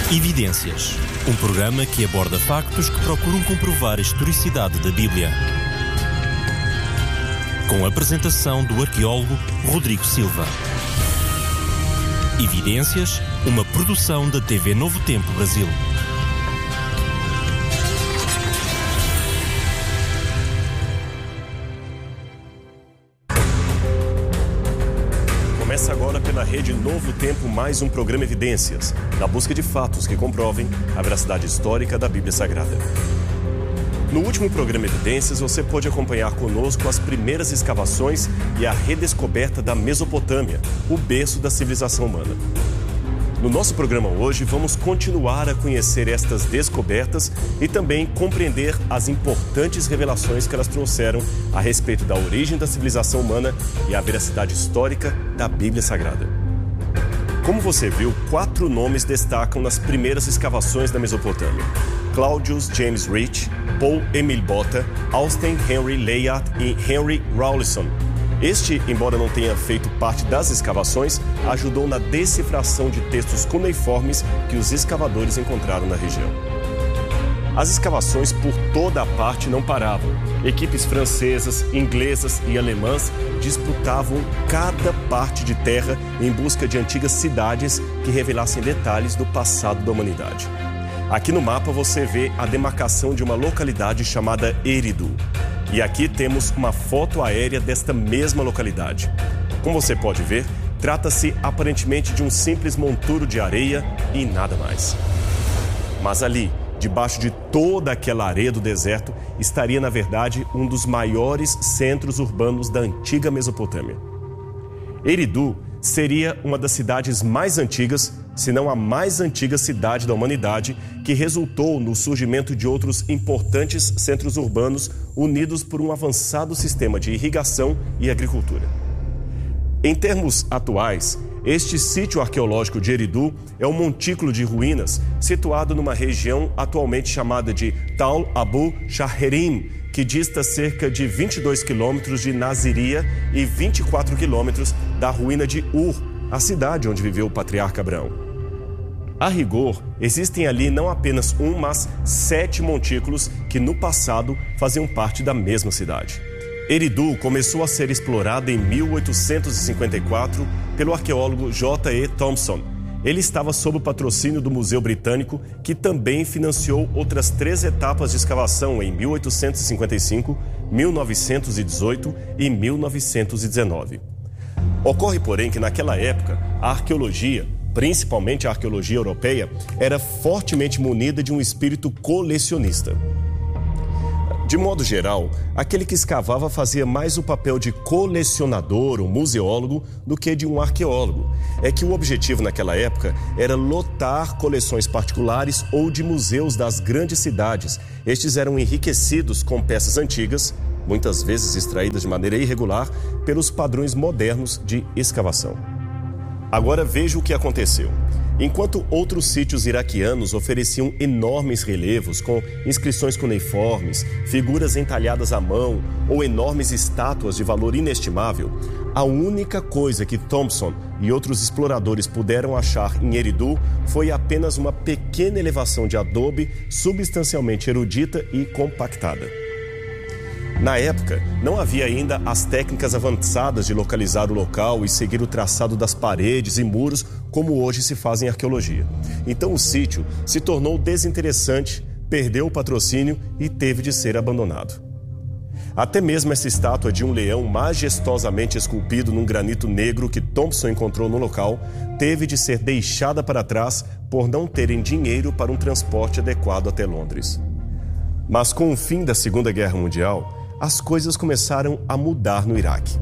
Evidências, um programa que aborda factos que procuram comprovar a historicidade da Bíblia. Com a apresentação do arqueólogo Rodrigo Silva. Evidências, uma produção da TV Novo Tempo Brasil. Começa agora pela Rede Novo Tempo mais um programa Evidências, na busca de fatos que comprovem a veracidade histórica da Bíblia Sagrada. No último programa Evidências, você pôde acompanhar conosco as primeiras escavações e a redescoberta da Mesopotâmia, o berço da civilização humana. No nosso programa hoje, vamos continuar a conhecer estas descobertas e também compreender as importantes revelações que elas trouxeram a respeito da origem da civilização humana e a veracidade histórica da Bíblia Sagrada. Como você viu, 4 nomes destacam nas primeiras escavações da Mesopotâmia: Claudius James Rich, Paul Emile Botta, Austin Henry Layard e Henry Rawlinson. Este, embora não tenha feito parte das escavações, ajudou na decifração de textos cuneiformes que os escavadores encontraram na região. As escavações por toda a parte não paravam. Equipes francesas, inglesas e alemãs disputavam cada parte de terra em busca de antigas cidades que revelassem detalhes do passado da humanidade. Aqui no mapa você vê a demarcação de uma localidade chamada Eridu. E aqui temos uma foto aérea desta mesma localidade. Como você pode ver, trata-se aparentemente de um simples monturo de areia e nada mais. Mas ali, debaixo de toda aquela areia do deserto, estaria, na verdade, um dos maiores centros urbanos da antiga Mesopotâmia. Eridu seria uma das cidades mais antigas, se não a mais antiga cidade da humanidade, que resultou no surgimento de outros importantes centros urbanos unidos por um avançado sistema de irrigação e agricultura. Em termos atuais, este sítio arqueológico de Eridu é um montículo de ruínas situado numa região atualmente chamada de Tal Abu Shaherim, que dista cerca de 22 quilômetros de Naziria e 24 quilômetros da ruína de Ur, a cidade onde viveu o patriarca Abraão. A rigor, existem ali não apenas mas 7 montículos que no passado faziam parte da mesma cidade. Eridu começou a ser explorada em 1854 pelo arqueólogo J.E. Thompson. Ele estava sob o patrocínio do Museu Britânico, que também financiou outras 3 etapas de escavação em 1855, 1918 e 1919. Ocorre, porém, que naquela época a arqueologia, principalmente a arqueologia europeia, era fortemente munida de um espírito colecionista. De modo geral, aquele que escavava fazia mais o papel de colecionador ou museólogo do que de um arqueólogo. É que o objetivo naquela época era lotar coleções particulares ou de museus das grandes cidades. Estes eram enriquecidos com peças antigas, muitas vezes extraídas de maneira irregular, pelos padrões modernos de escavação. Agora veja o que aconteceu. Enquanto outros sítios iraquianos ofereciam enormes relevos com inscrições cuneiformes, figuras entalhadas à mão ou enormes estátuas de valor inestimável, a única coisa que Thompson e outros exploradores puderam achar em Eridu foi apenas uma pequena elevação de adobe substancialmente erudita e compactada. Na época, não havia ainda as técnicas avançadas de localizar o local e seguir o traçado das paredes e muros como hoje se faz em arqueologia. Então o sítio se tornou desinteressante, perdeu o patrocínio e teve de ser abandonado. Até mesmo essa estátua de um leão majestosamente esculpido num granito negro que Thompson encontrou no local teve de ser deixada para trás por não terem dinheiro para um transporte adequado até Londres. Mas com o fim da Segunda Guerra Mundial, as coisas começaram a mudar no Iraque.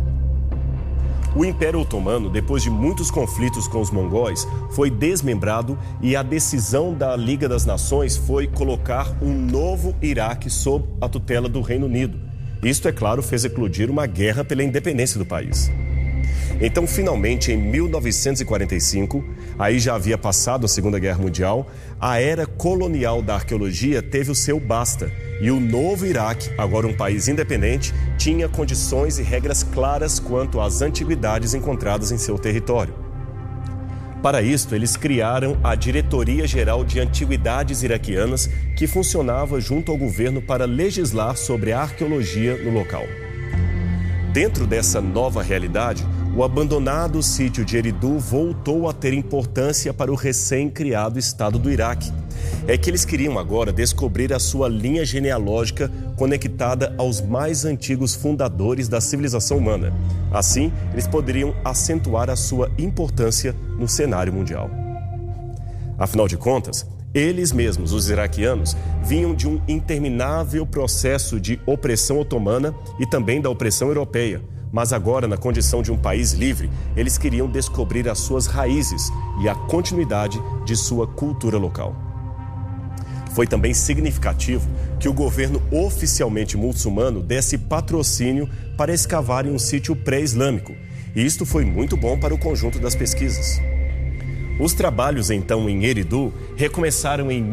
O Império Otomano, depois de muitos conflitos com os mongóis, foi desmembrado e a decisão da Liga das Nações foi colocar um novo Iraque sob a tutela do Reino Unido. Isto, é claro, fez eclodir uma guerra pela independência do país. Então, finalmente, em 1945, aí já havia passado a Segunda Guerra Mundial, a era colonial da arqueologia teve o seu basta. E o novo Iraque, agora um país independente, tinha condições e regras claras quanto às antiguidades encontradas em seu território. Para isto, eles criaram a Diretoria Geral de Antiguidades Iraquianas, que funcionava junto ao governo para legislar sobre a arqueologia no local. Dentro dessa nova realidade, o abandonado sítio de Eridu voltou a ter importância para o recém-criado Estado do Iraque. É que eles queriam agora descobrir a sua linha genealógica conectada aos mais antigos fundadores da civilização humana. Assim, eles poderiam acentuar a sua importância no cenário mundial. Afinal de contas, eles mesmos, os iraquianos, vinham de um interminável processo de opressão otomana e também da opressão europeia. Mas agora, na condição de um país livre, eles queriam descobrir as suas raízes e a continuidade de sua cultura local. Foi também significativo que o governo oficialmente muçulmano desse patrocínio para escavarem um sítio pré-islâmico. E isto foi muito bom para o conjunto das pesquisas. Os trabalhos, então, em Eridu recomeçaram em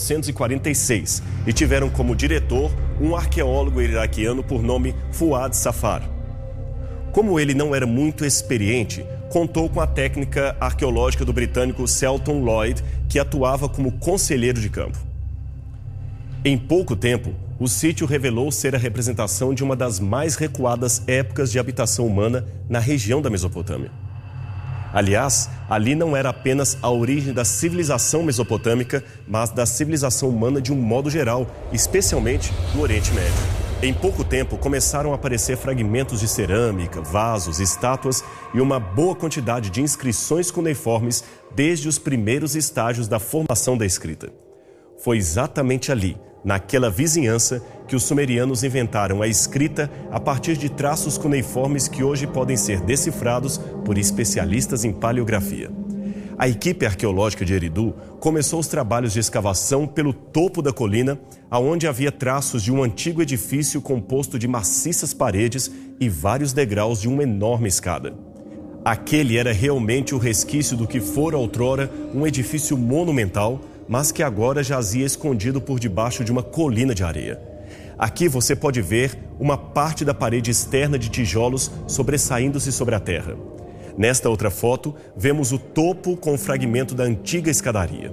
1946 e tiveram como diretor um arqueólogo iraquiano por nome Fuad Safar. Como ele não era muito experiente, contou com a técnica arqueológica do britânico Selton Lloyd, que atuava como conselheiro de campo. Em pouco tempo, o sítio revelou ser a representação de uma das mais recuadas épocas de habitação humana na região da Mesopotâmia. Aliás, ali não era apenas a origem da civilização mesopotâmica, mas da civilização humana de um modo geral, especialmente do Oriente Médio. Em pouco tempo, começaram a aparecer fragmentos de cerâmica, vasos, estátuas e uma boa quantidade de inscrições cuneiformes desde os primeiros estágios da formação da escrita. Foi exatamente ali, naquela vizinhança, que os sumerianos inventaram a escrita a partir de traços cuneiformes que hoje podem ser decifrados por especialistas em paleografia. A equipe arqueológica de Eridu começou os trabalhos de escavação pelo topo da colina, aonde havia traços de um antigo edifício composto de maciças paredes e vários degraus de uma enorme escada. Aquele era realmente o resquício do que fora outrora um edifício monumental, mas que agora jazia escondido por debaixo de uma colina de areia. Aqui você pode ver uma parte da parede externa de tijolos sobressaindo-se sobre a terra. Nesta outra foto, vemos o topo com o fragmento da antiga escadaria.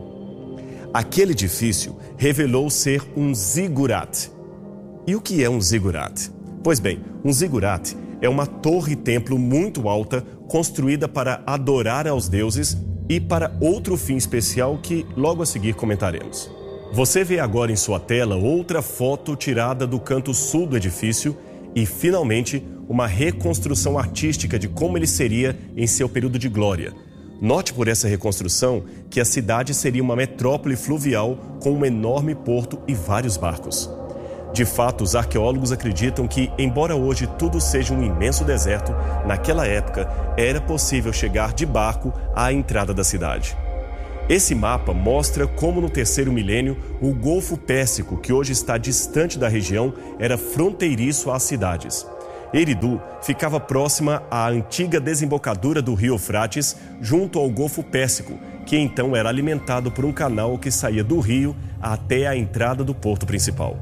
Aquele edifício revelou ser um zigurat. E o que é um zigurat? Pois bem, um zigurat é uma torre-templo muito alta, construída para adorar aos deuses e para outro fim especial que logo a seguir comentaremos. Você vê agora em sua tela outra foto tirada do canto sul do edifício e, finalmente, uma reconstrução artística de como ele seria em seu período de glória. Note por essa reconstrução que a cidade seria uma metrópole fluvial com um enorme porto e vários barcos. De fato, os arqueólogos acreditam que, embora hoje tudo seja um imenso deserto, naquela época era possível chegar de barco à entrada da cidade. Esse mapa mostra como no terceiro milênio o Golfo Pérsico, que hoje está distante da região, era fronteiriço às cidades. Eridu ficava próxima à antiga desembocadura do rio Eufrates, junto ao Golfo Pérsico, que então era alimentado por um canal que saía do rio até a entrada do porto principal.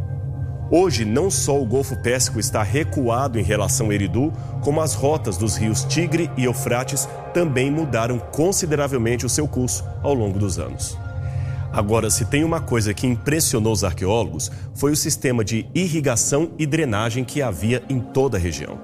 Hoje, não só o Golfo Pérsico está recuado em relação a Eridu, como as rotas dos rios Tigre e Eufrates também mudaram consideravelmente o seu curso ao longo dos anos. Agora, se tem uma coisa que impressionou os arqueólogos, foi o sistema de irrigação e drenagem que havia em toda a região.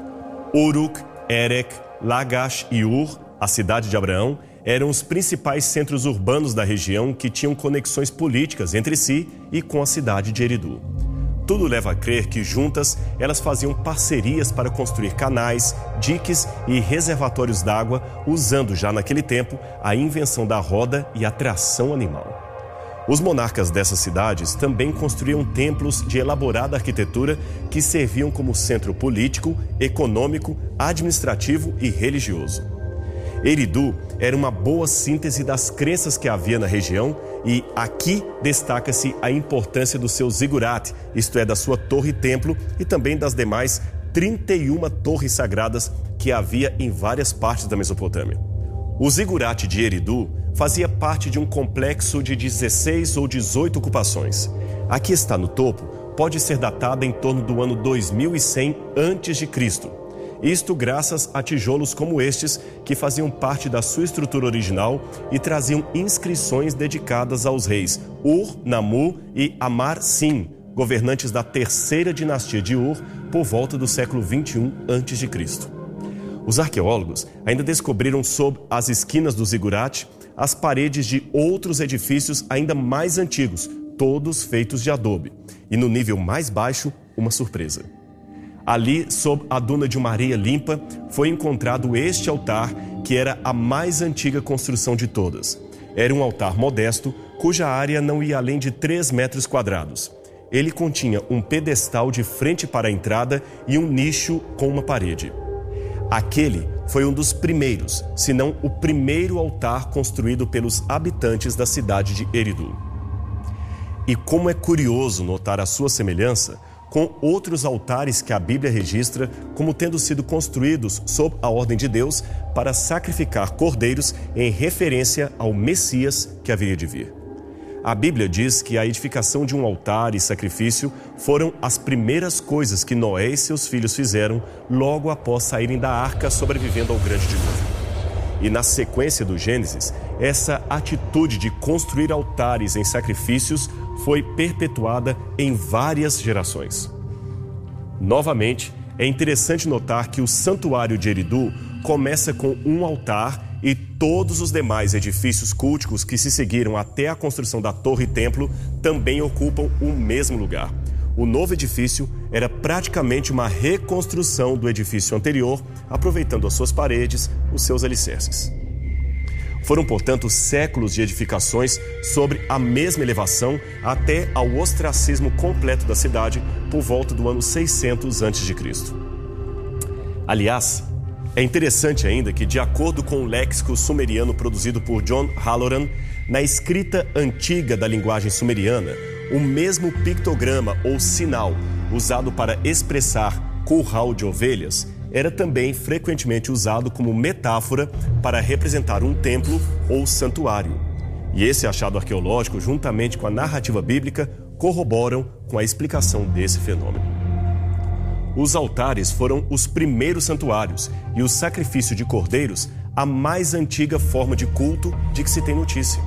Uruk, Erech, Lagash e Ur, a cidade de Abraão, eram os principais centros urbanos da região que tinham conexões políticas entre si e com a cidade de Eridu. Tudo leva a crer que juntas elas faziam parcerias para construir canais, diques e reservatórios d'água, usando já naquele tempo a invenção da roda e a tração animal. Os monarcas dessas cidades também construíam templos de elaborada arquitetura que serviam como centro político, econômico, administrativo e religioso. Eridu era uma boa síntese das crenças que havia na região e aqui destaca-se a importância do seu zigurat, isto é, da sua torre-templo e também das demais 31 torres sagradas que havia em várias partes da Mesopotâmia. O zigurat de Eridu fazia parte de um complexo de 16 ou 18 ocupações. Aqui está no topo, pode ser datada em torno do ano 2100 a.C. Isto graças a tijolos como estes, que faziam parte da sua estrutura original e traziam inscrições dedicadas aos reis Ur-Namu e Amar-Sin, governantes da terceira dinastia de Ur, por volta do século 21 a.C. Os arqueólogos ainda descobriram sob as esquinas do zigurate as paredes de outros edifícios ainda mais antigos, todos feitos de adobe. E no nível mais baixo, uma surpresa. Ali, sob a duna de uma areia limpa, foi encontrado este altar, que era a mais antiga construção de todas. Era um altar modesto, cuja área não ia além de 3 metros quadrados. Ele continha um pedestal de frente para a entrada e um nicho com uma parede. Aquele foi um dos primeiros, se não o primeiro altar construído pelos habitantes da cidade de Eridu. E como é curioso notar a sua semelhança com outros altares que a Bíblia registra como tendo sido construídos sob a ordem de Deus para sacrificar cordeiros em referência ao Messias que haveria de vir. A Bíblia diz que a edificação de um altar e sacrifício foram as primeiras coisas que Noé e seus filhos fizeram logo após saírem da arca, sobrevivendo ao grande dilúvio. E na sequência do Gênesis, essa atitude de construir altares em sacrifícios foi perpetuada em várias gerações. Novamente, é interessante notar que o santuário de Eridu começa com um altar e todos os demais edifícios culticos que se seguiram até a construção da torre e templo também ocupam o mesmo lugar. O novo edifício era praticamente uma reconstrução do edifício anterior, aproveitando as suas paredes, os seus alicerces. Foram, portanto, séculos de edificações sobre a mesma elevação até ao ostracismo completo da cidade por volta do ano 600 a.C. Aliás, é interessante ainda que, de acordo com o léxico sumeriano produzido por John Halloran, na escrita antiga da linguagem sumeriana, o mesmo pictograma ou sinal usado para expressar curral de ovelhas era também frequentemente usado como metáfora para representar um templo ou santuário. E esse achado arqueológico, juntamente com a narrativa bíblica, corroboram com a explicação desse fenômeno. Os altares foram os primeiros santuários e o sacrifício de cordeiros a mais antiga forma de culto de que se tem notícia.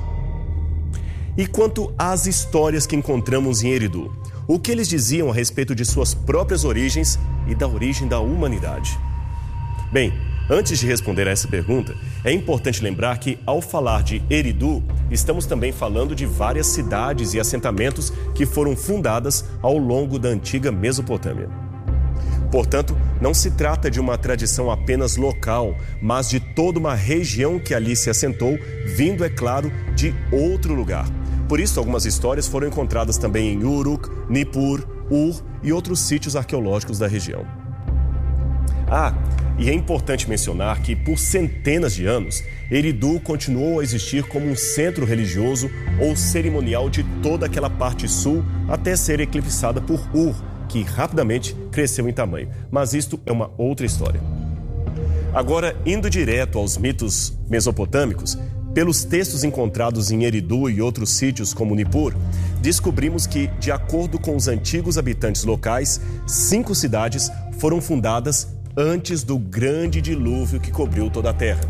E quanto às histórias que encontramos em Eridu, o que eles diziam a respeito de suas próprias origens e da origem da humanidade? Bem, antes de responder a essa pergunta, é importante lembrar que, ao falar de Eridu, estamos também falando de várias cidades e assentamentos que foram fundadas ao longo da antiga Mesopotâmia. Portanto, não se trata de uma tradição apenas local, mas de toda uma região que ali se assentou, vindo, é claro, de outro lugar. Por isso, algumas histórias foram encontradas também em Uruk, Nippur, Ur e outros sítios arqueológicos da região. E é importante mencionar que, por centenas de anos, Eridu continuou a existir como um centro religioso ou cerimonial de toda aquela parte sul, até ser eclipsada por Ur, que rapidamente cresceu em tamanho. Mas isto é uma outra história. Agora, indo direto aos mitos mesopotâmicos, pelos textos encontrados em Eridu e outros sítios como Nippur, descobrimos que, de acordo com os antigos habitantes locais, 5 cidades foram fundadas antes do grande dilúvio que cobriu toda a terra.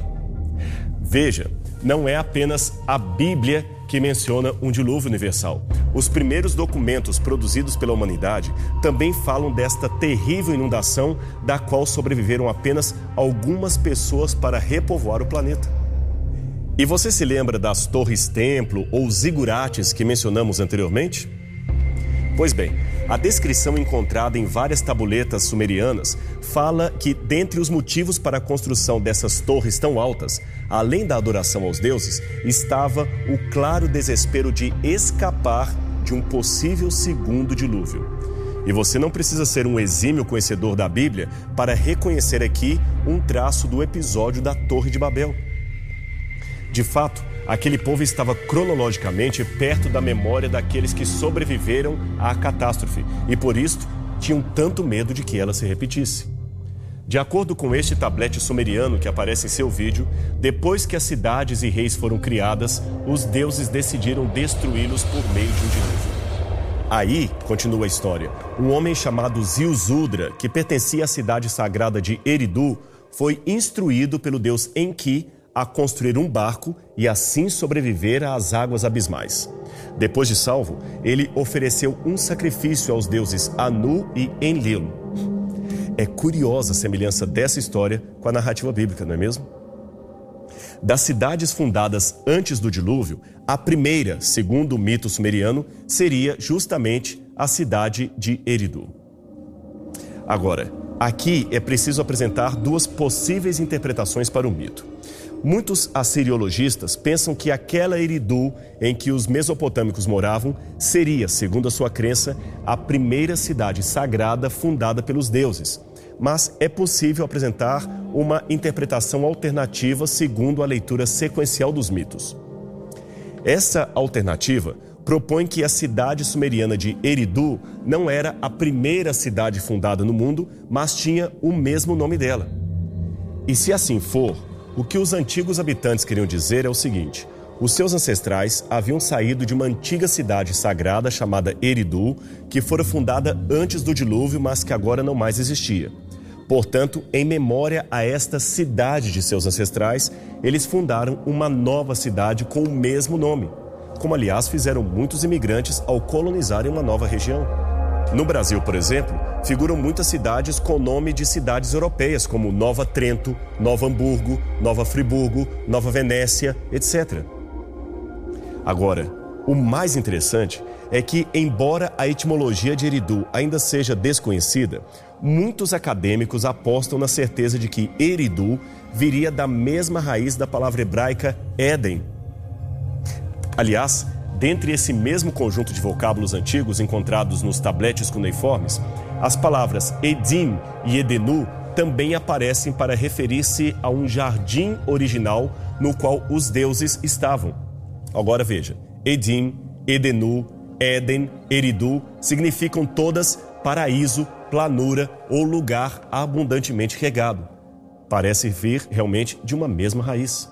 Veja, não é apenas a Bíblia que menciona um dilúvio universal. Os primeiros documentos produzidos pela humanidade também falam desta terrível inundação, da qual sobreviveram apenas algumas pessoas para repovoar o planeta. E você se lembra das torres-templo ou zigurates que mencionamos anteriormente? Pois bem, a descrição encontrada em várias tabuletas sumerianas fala que, dentre os motivos para a construção dessas torres tão altas, além da adoração aos deuses, estava o claro desespero de escapar de um possível segundo dilúvio. E você não precisa ser um exímio conhecedor da Bíblia para reconhecer aqui um traço do episódio da Torre de Babel. De fato, aquele povo estava cronologicamente perto da memória daqueles que sobreviveram à catástrofe e, por isto, tinham tanto medo de que ela se repetisse. De acordo com este tablete sumeriano que aparece em seu vídeo, depois que as cidades e reis foram criadas, os deuses decidiram destruí-los por meio de um dilúvio. Aí, continua a história, um homem chamado Ziusudra, que pertencia à cidade sagrada de Eridu, foi instruído pelo deus Enki a construir um barco e assim sobreviver às águas abismais. Depois de salvo, ele ofereceu um sacrifício aos deuses Anu e Enlil. É curiosa a semelhança dessa história com a narrativa bíblica, não é mesmo? Das cidades fundadas antes do dilúvio, a primeira, segundo o mito sumeriano, seria justamente a cidade de Eridu. Agora, aqui é preciso apresentar duas possíveis interpretações para o mito. Muitos assiriologistas pensam que aquela Eridu em que os mesopotâmicos moravam seria, segundo a sua crença, a primeira cidade sagrada fundada pelos deuses. Mas é possível apresentar uma interpretação alternativa segundo a leitura sequencial dos mitos. Essa alternativa propõe que a cidade sumeriana de Eridu não era a primeira cidade fundada no mundo, mas tinha o mesmo nome dela. E se assim for, o que os antigos habitantes queriam dizer é o seguinte: os seus ancestrais haviam saído de uma antiga cidade sagrada chamada Eridu, que fora fundada antes do dilúvio, mas que agora não mais existia. Portanto, em memória a esta cidade de seus ancestrais, eles fundaram uma nova cidade com o mesmo nome, como aliás fizeram muitos imigrantes ao colonizarem uma nova região. No Brasil, por exemplo, figuram muitas cidades com nome de cidades europeias, como Nova Trento, Nova Hamburgo, Nova Friburgo, Nova Venécia, etc. Agora, o mais interessante é que, embora a etimologia de Eridu ainda seja desconhecida, muitos acadêmicos apostam na certeza de que Eridu viria da mesma raiz da palavra hebraica Éden. Aliás, dentre esse mesmo conjunto de vocábulos antigos encontrados nos tabletes cuneiformes, as palavras Edim e Edenu também aparecem para referir-se a um jardim original no qual os deuses estavam. Agora veja, Edim, Edenu, Éden, Eridu significam todas paraíso, planura ou lugar abundantemente regado. Parece vir realmente de uma mesma raiz.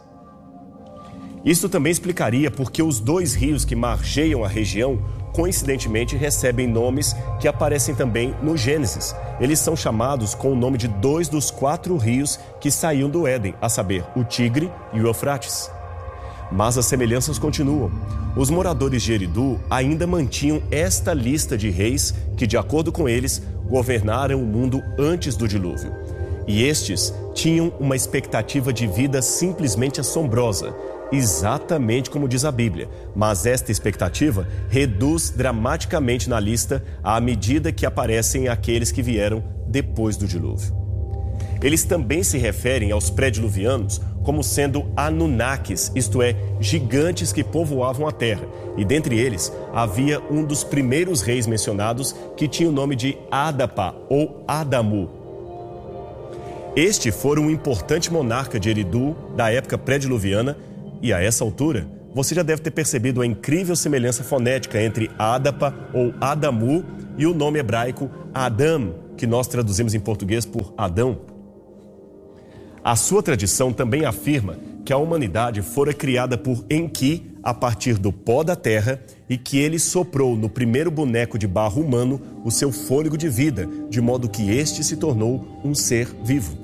Isso também explicaria porque os dois rios que margeiam a região, coincidentemente, recebem nomes que aparecem também no Gênesis. Eles são chamados com o nome de 2 dos 4 rios que saíam do Éden, a saber, o Tigre e o Eufrates. Mas as semelhanças continuam. Os moradores de Eridu ainda mantinham esta lista de reis que, de acordo com eles, governaram o mundo antes do dilúvio. E estes tinham uma expectativa de vida simplesmente assombrosa, exatamente como diz a Bíblia. Mas esta expectativa reduz dramaticamente na lista à medida que aparecem aqueles que vieram depois do dilúvio. Eles também se referem aos pré-diluvianos como sendo Anunnakis, isto é, gigantes que povoavam a terra. E dentre eles havia um dos primeiros reis mencionados que tinha o nome de Adapa ou Adamu. Este fora um importante monarca de Eridu da época pré-diluviana e a essa altura você já deve ter percebido a incrível semelhança fonética entre Adapa ou Adamu e o nome hebraico Adam, que nós traduzimos em português por Adão. A sua tradição também afirma que a humanidade fora criada por Enki a partir do pó da terra e que ele soprou no primeiro boneco de barro humano o seu fôlego de vida, de modo que este se tornou um ser vivo.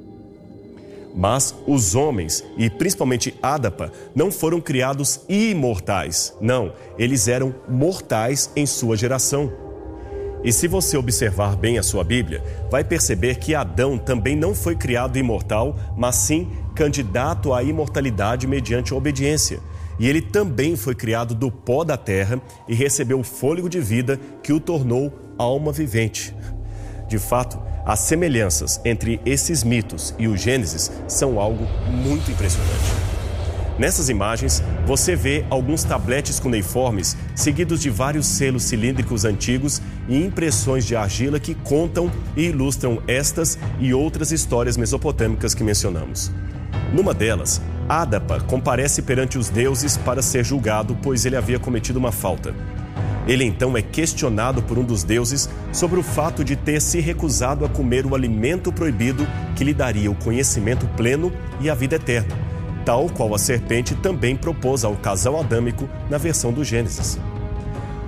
Mas os homens, e principalmente Adapa, não foram criados imortais. Não, eles eram mortais em sua geração. E se você observar bem a sua Bíblia, vai perceber que Adão também não foi criado imortal, mas sim candidato à imortalidade mediante a obediência. E ele também foi criado do pó da terra e recebeu o fôlego de vida que o tornou alma vivente. De fato, as semelhanças entre esses mitos e o Gênesis são algo muito impressionante. Nessas imagens, você vê alguns tabletes cuneiformes seguidos de vários selos cilíndricos antigos e impressões de argila que contam e ilustram estas e outras histórias mesopotâmicas que mencionamos. Numa delas, Adapa comparece perante os deuses para ser julgado, pois ele havia cometido uma falta. Ele então é questionado por um dos deuses sobre o fato de ter se recusado a comer o alimento proibido que lhe daria o conhecimento pleno e a vida eterna, tal qual a serpente também propôs ao casal adâmico na versão do Gênesis.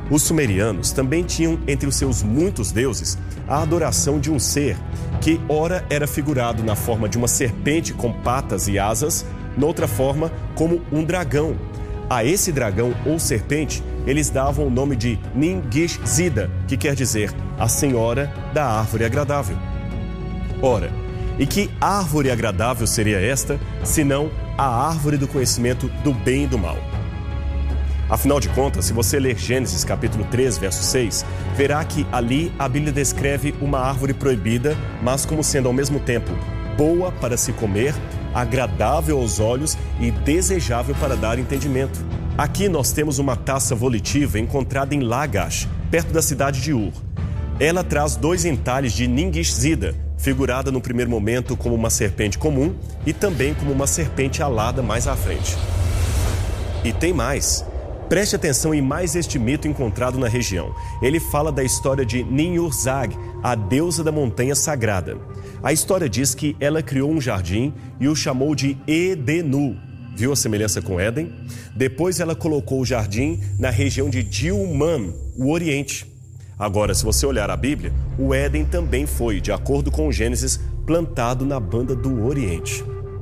Os sumerianos também tinham entre os seus muitos deuses a adoração de um ser que ora era figurado na forma de uma serpente com patas e asas, noutra forma como um dragão. A esse dragão ou serpente eles davam o nome de Nin-Gish-Zida, que quer dizer a senhora da árvore agradável. Ora, e que árvore agradável seria esta, senão a árvore do conhecimento do bem e do mal? Afinal de contas, se você ler Gênesis capítulo 3, verso 6, verá que ali a Bíblia descreve uma árvore proibida, mas como sendo ao mesmo tempo boa para se comer, agradável aos olhos e desejável para dar entendimento. Aqui nós temos uma taça volitiva encontrada em Lagash, perto da cidade de Ur. Ela traz 2 entalhes de Nin-Gish-Zida, figurada no primeiro momento como uma serpente comum e também como uma serpente alada mais à frente. E tem mais. Preste atenção em mais este mito encontrado na região. Ele fala da história de Ninhursag, a deusa da montanha sagrada. A história diz que ela criou um jardim e o chamou de Edenu. Viu a semelhança com Éden? Depois ela colocou o jardim na região de Dilman, o Oriente. Agora, se você olhar a Bíblia, o Éden também foi, de acordo com o Gênesis, plantado na banda do Oriente.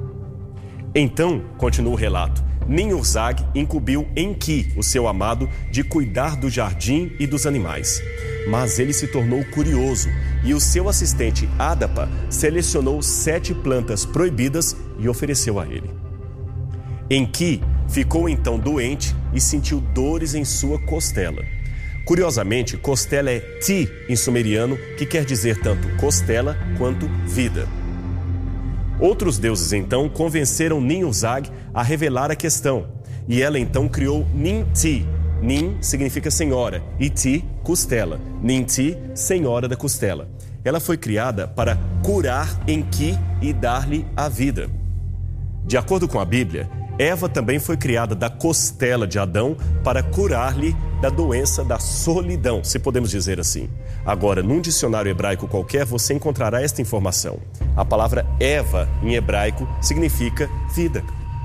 Então, continua o relato, Ninhursag incumbiu Enki, o seu amado, de cuidar do jardim e dos animais. Mas ele se tornou curioso e o seu assistente Adapa selecionou 7 plantas proibidas e ofereceu a ele. Enki ficou então doente e sentiu dores em sua costela. Curiosamente, costela é ti em sumeriano, que quer dizer tanto costela quanto vida. Outros deuses então convenceram Ninhursag a revelar a questão, e ela então criou Nin-Ti. Nin significa senhora e Ti, costela. Nin-Ti, senhora da costela. Ela foi criada para curar Enki e dar-lhe a vida. De acordo com a Bíblia, Eva também foi criada da costela de Adão para curar-lhe da doença da solidão, se podemos dizer assim. Agora, num dicionário hebraico qualquer, você encontrará esta informação. A palavra Eva, em hebraico, significa vida.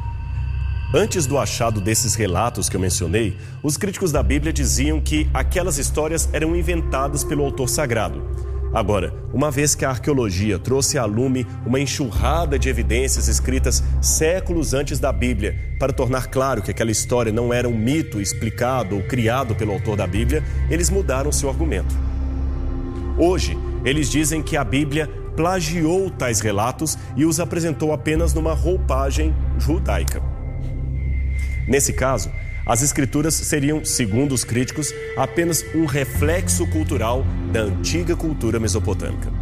Antes do achado desses relatos que eu mencionei, os críticos da Bíblia diziam que aquelas histórias eram inventadas pelo autor sagrado. Agora, uma vez que a arqueologia trouxe à lume uma enxurrada de evidências escritas séculos antes da Bíblia para tornar claro que aquela história não era um mito explicado ou criado pelo autor da Bíblia, eles mudaram seu argumento. Hoje, eles dizem que a Bíblia plagiou tais relatos e os apresentou apenas numa roupagem judaica. Nesse caso, as escrituras seriam, segundo os críticos, apenas um reflexo cultural da antiga cultura mesopotâmica.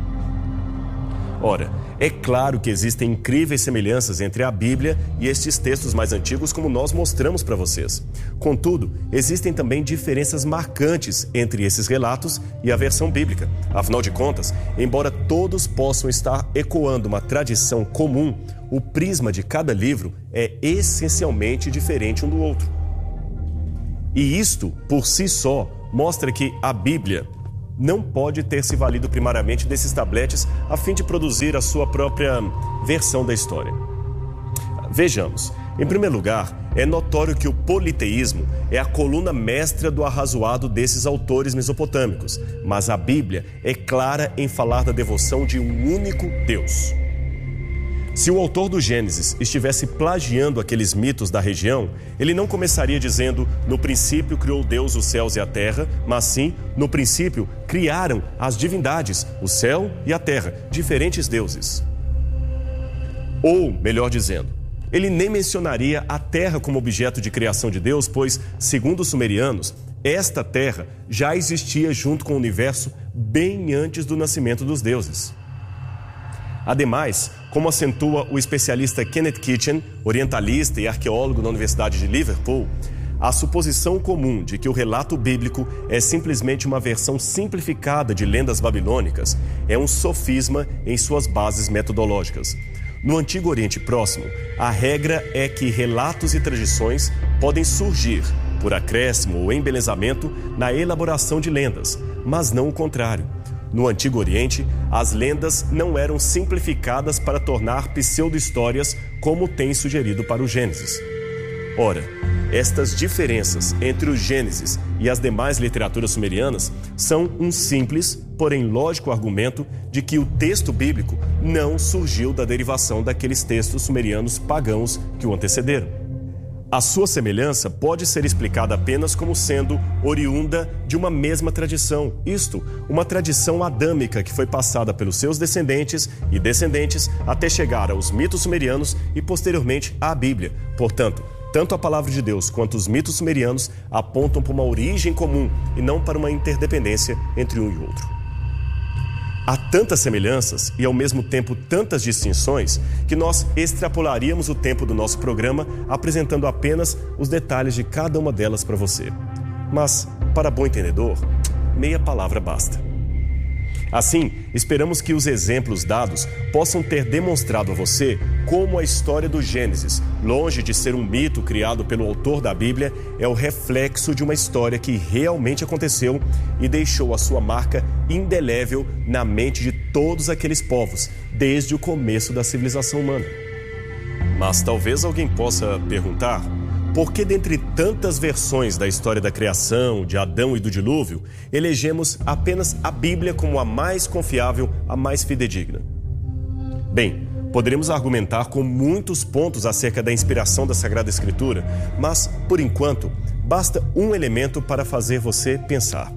Ora, é claro que existem incríveis semelhanças entre a Bíblia e estes textos mais antigos, como nós mostramos para vocês. Contudo, existem também diferenças marcantes entre esses relatos e a versão bíblica. Afinal de contas, embora todos possam estar ecoando uma tradição comum, o prisma de cada livro é essencialmente diferente um do outro. E isto, por si só, mostra que a Bíblia não pode ter se valido primariamente desses tabletes a fim de produzir a sua própria versão da história. Vejamos. Em primeiro lugar, é notório que o politeísmo é a coluna mestra do arrazoado desses autores mesopotâmicos, mas a Bíblia é clara em falar da devoção de um único Deus. Se o autor do Gênesis estivesse plagiando aqueles mitos da região, ele não começaria dizendo, no princípio criou Deus os céus e a terra, mas sim, no princípio, criaram as divindades, o céu e a terra, diferentes deuses. Ou, melhor dizendo, ele nem mencionaria a terra como objeto de criação de Deus, pois, segundo os sumerianos, esta terra já existia junto com o universo bem antes do nascimento dos deuses. Ademais, como acentua o especialista Kenneth Kitchen, orientalista e arqueólogo da Universidade de Liverpool, a suposição comum de que o relato bíblico é simplesmente uma versão simplificada de lendas babilônicas é um sofisma em suas bases metodológicas. No Antigo Oriente Próximo, a regra é que relatos e tradições podem surgir, por acréscimo ou embelezamento, na elaboração de lendas, mas não o contrário. No Antigo Oriente, as lendas não eram simplificadas para tornar pseudo-histórias como tem sugerido para o Gênesis. Ora, estas diferenças entre o Gênesis e as demais literaturas sumerianas são um simples, porém lógico argumento de que o texto bíblico não surgiu da derivação daqueles textos sumerianos pagãos que o antecederam. A sua semelhança pode ser explicada apenas como sendo oriunda de uma mesma tradição, isto, uma tradição adâmica que foi passada pelos seus descendentes e descendentes até chegar aos mitos sumerianos e posteriormente à Bíblia. Portanto, tanto a palavra de Deus quanto os mitos sumerianos apontam para uma origem comum e não para uma interdependência entre um e outro. Há tantas semelhanças e, ao mesmo tempo, tantas distinções que nós extrapolaríamos o tempo do nosso programa apresentando apenas os detalhes de cada uma delas para você. Mas, para bom entendedor, meia palavra basta. Assim, esperamos que os exemplos dados possam ter demonstrado a você como a história do Gênesis, longe de ser um mito criado pelo autor da Bíblia, é o reflexo de uma história que realmente aconteceu e deixou a sua marca indelével na mente de todos aqueles povos, desde o começo da civilização humana. Mas talvez alguém possa perguntar: por que, dentre tantas versões da história da criação, de Adão e do dilúvio, elegemos apenas a Bíblia como a mais confiável, a mais fidedigna? Bem, poderemos argumentar com muitos pontos acerca da inspiração da Sagrada Escritura, mas, por enquanto, basta um elemento para fazer você pensar.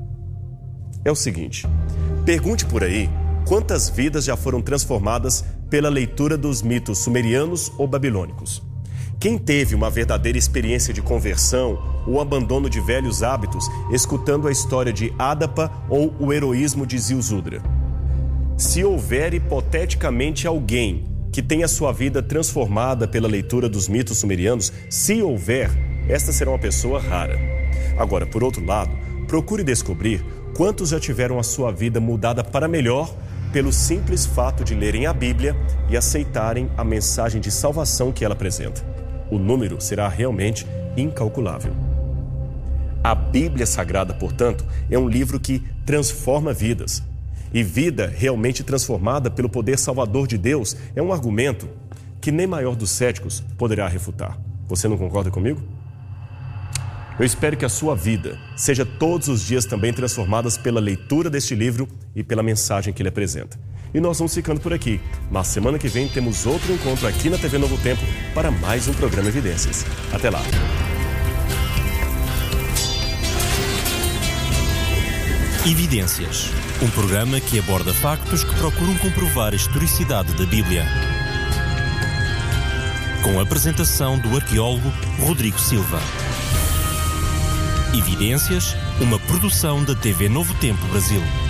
É o seguinte: pergunte por aí quantas vidas já foram transformadas pela leitura dos mitos sumerianos ou babilônicos. Quem teve uma verdadeira experiência de conversão ou abandono de velhos hábitos escutando a história de Adapa ou o heroísmo de Ziusudra? Se houver hipoteticamente alguém que tenha sua vida transformada pela leitura dos mitos sumerianos, se houver, esta será uma pessoa rara. Agora, por outro lado, procure descobrir quantos já tiveram a sua vida mudada para melhor pelo simples fato de lerem a Bíblia e aceitarem a mensagem de salvação que ela apresenta. O número será realmente incalculável. A Bíblia Sagrada, portanto, é um livro que transforma vidas. E vida realmente transformada pelo poder salvador de Deus é um argumento que nem maior dos céticos poderá refutar. Você não concorda comigo? Eu espero que a sua vida seja todos os dias também transformada pela leitura deste livro e pela mensagem que ele apresenta. E nós vamos ficando por aqui, mas semana que vem temos outro encontro aqui na TV Novo Tempo para mais um programa Evidências. Até lá! Evidências, um programa que aborda factos que procuram comprovar a historicidade da Bíblia. Com a apresentação do arqueólogo Rodrigo Silva. Evidências, uma produção da TV Novo Tempo Brasil.